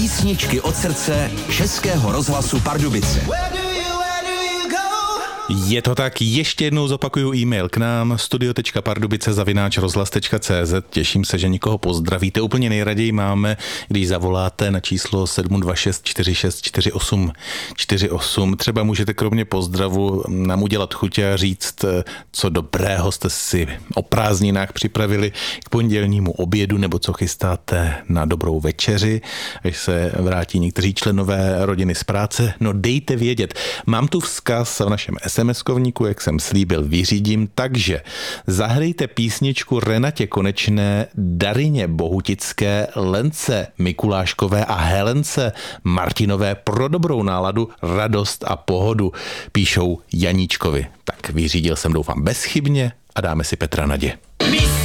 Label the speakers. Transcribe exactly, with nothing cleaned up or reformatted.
Speaker 1: Písničky od srdce Českého rozhlasu Pardubice.
Speaker 2: Je to tak, ještě jednou zopakuju e-mail k nám studio tečka pardubice zavináč rozhlas tečka cé zet. Těším se, že nikoho pozdravíte. Úplně nejraději máme, když zavoláte na číslo sedm dva šest čtyři šest čtyři osm čtyři osm. Třeba můžete kromě pozdravu nám udělat chuť a říct, co dobrého jste si o prázdninách připravili k pondělnímu obědu, nebo co chystáte na dobrou večeři, až se vrátí někteří členové rodiny z práce. No dejte vědět. Mám tu vzkaz v našem es em eskovníku, jak jsem slíbil, vyřídím, takže zahrejte písničku Renatě Konečné, Darině Bohutické, Lence Mikuláškové a Helence Martinové pro dobrou náladu, radost a pohodu, píšou Janíčkovi. Tak vyřídil jsem, doufám, bezchybně a dáme si Petra Nadě.